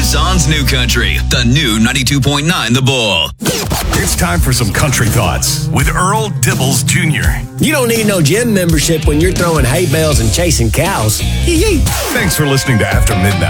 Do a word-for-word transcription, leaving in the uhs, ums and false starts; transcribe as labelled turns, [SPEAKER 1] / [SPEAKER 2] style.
[SPEAKER 1] Tucson's New Country, the new ninety-two point nine The Bull.
[SPEAKER 2] It's time for some country thoughts with Earl Dibbles Junior
[SPEAKER 3] You don't need no gym membership when you're throwing hay bales and chasing cows.
[SPEAKER 2] Thanks for listening to After Midnight.